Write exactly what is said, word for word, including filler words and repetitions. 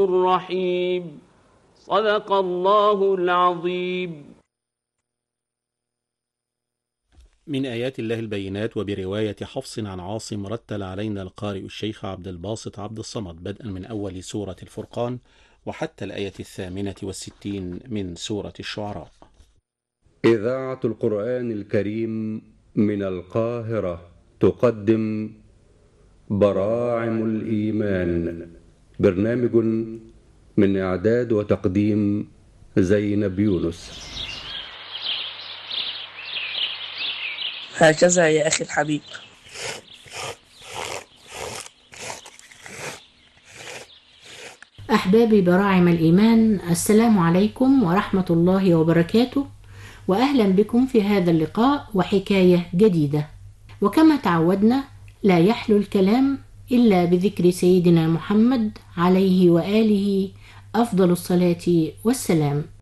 الرحيم. صدق الله العظيم. من آيات الله البينات. وبرواية حفص عن عاصم رتل علينا القارئ الشيخ عبد الباسط عبد الصمد بدءا من أول سورة الفرقان وحتى الآية الثامنة والستين من سورة الشعراء. إذاعة القرآن الكريم من القاهرة تقدم براعم الإيمان، برنامج من إعداد وتقديم زينب يونس. هكذا يا أخي الحبيب. أحبابي براعم الإيمان، السلام عليكم ورحمة الله وبركاته، وأهلا بكم في هذا اللقاء وحكاية جديدة. وكما تعودنا لا يحلو الكلام إلا بذكر سيدنا محمد عليه وآله أفضل الصلاة والسلام.